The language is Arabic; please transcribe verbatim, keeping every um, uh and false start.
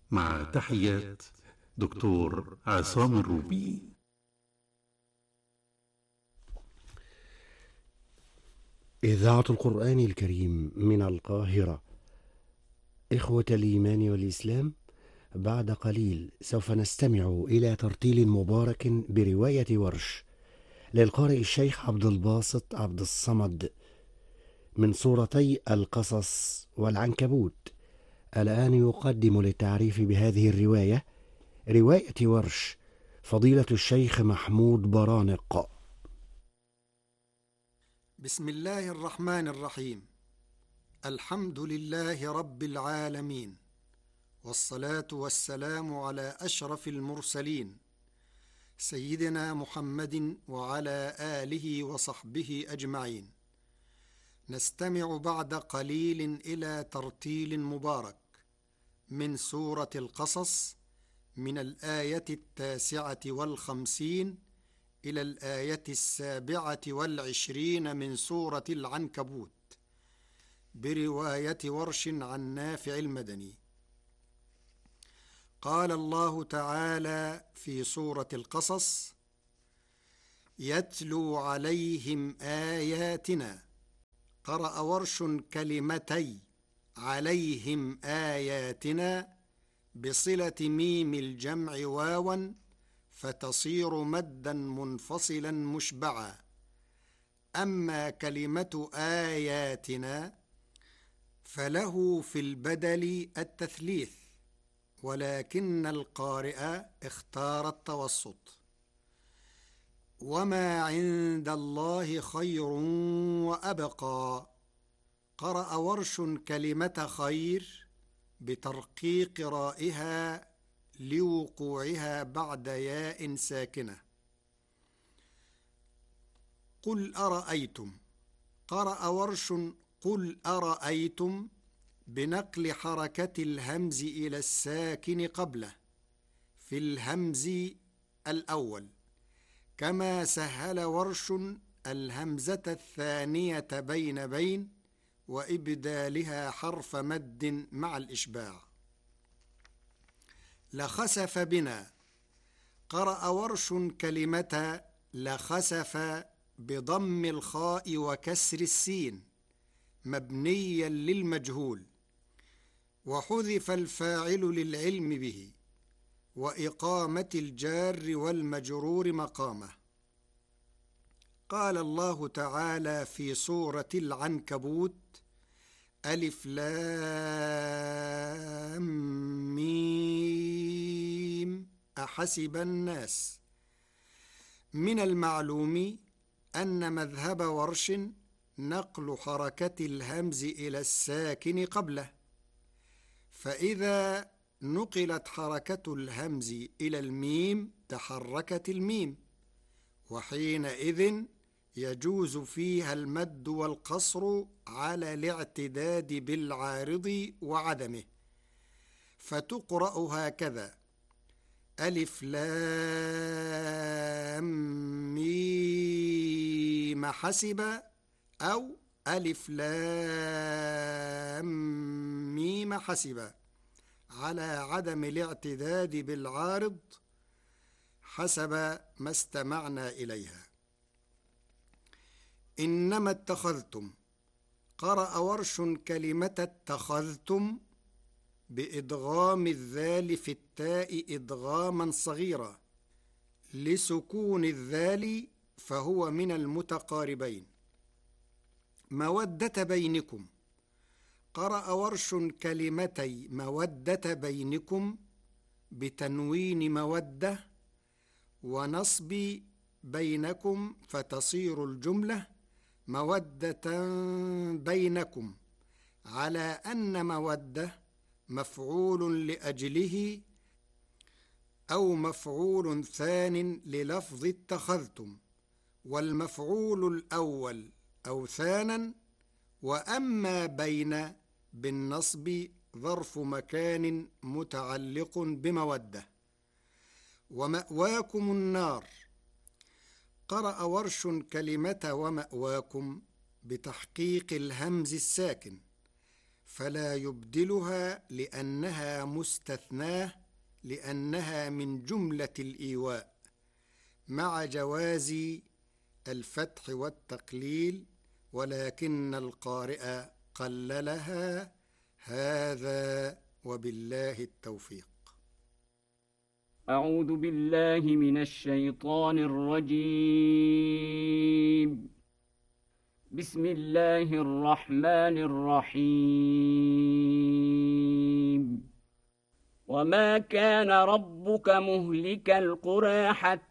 مع تحيات دكتور عصام الروبي. إذاعة القرآن الكريم من القاهرة. إخوة الإيمان والإسلام، بعد قليل سوف نستمع إلى ترتيل مبارك برواية ورش للقارئ الشيخ عبد الباسط عبد الصمد من سورتي القصص والعنكبوت. الآن يقدم للتعريف بهذه الرواية رواية ورش فضيلة الشيخ محمود برانق. بسم الله الرحمن الرحيم. الحمد لله رب العالمين، والصلاة والسلام على أشرف المرسلين سيدنا محمد وعلى آله وصحبه أجمعين. نستمع بعد قليل إلى ترتيل مبارك من سورة القصص من الآية التاسعة والخمسين إلى الآية السابعة والعشرين من سورة العنكبوت برواية ورش عن نافع المدني. قال الله تعالى في سورة القصص: يتلو عليهم آياتنا. قرأ ورش كلمتي عليهم آياتنا بصلة ميم الجمع واوا فتصير مدا منفصلا مشبعا. أما كلمة آياتنا فله في البدل التثليث، ولكن القارئ اختار التوسط. وما عند الله خير وأبقى. قرأ ورش كلمة خير بترقيق رائها لوقوعها بعد ياء ساكنة. قل أرأيتم. قرأ ورش قل أرأيتم بنقل حركة الهمز إلى الساكن قبله في الهمز الأول، كما سهل ورش الهمزة الثانية بين بين وإبدالها حرف مد مع الإشباع. لخسف بنا. قرأ ورش كلمة لخسف بضم الخاء وكسر السين مبنيا للمجهول، وحذف الفاعل للعلم به، وإقامة الجار والمجرور مقامه. قال الله تعالى في سورة العنكبوت: ألف لام ميم أحسب الناس. من المعلوم أن مذهب ورش نقل حركة الهمز إلى الساكن قبله، فإذا نقلت حركة الهمز إلى الميم تحركت الميم، وحينئذ يجوز فيها المد والقصر على الاعتداد بالعارض وعدمه، فتقرأ هكذا: ألف لام ميم حسب، أو ألف لام ميم حسب، على عدم الاعتداد بالعارض حسب ما استمعنا إليها. إنما اتخذتم. قرأ ورش كلمة اتخذتم بإدغام الذال في التاء إدغاما صغيرا لسكون الذال، فهو من المتقاربين. مودة بينكم. قرأ ورش كلمتي مودة بينكم بتنوين مودة ونصب بينكم، فتصير الجملة مودة بينكم، على أن مودة مفعول لأجله أو مفعول ثان للفظ اتخذتم، والمفعول الأول أو ثانا. وأما بين بالنصب ظرف مكان متعلق بمودة. ومأواكم النار. قرأ ورش كلمة ومأواكم بتحقيق الهمز الساكن، فلا يبدلها لأنها مستثناة، لأنها من جملة الإيواء، مع جواز الفتح والتقليل، ولكن القارئ قللها. هذا وبالله التوفيق. أعوذ بالله من الشيطان الرجيم. بسم الله الرحمن الرحيم. وما كان ربك مهلك القرى حتى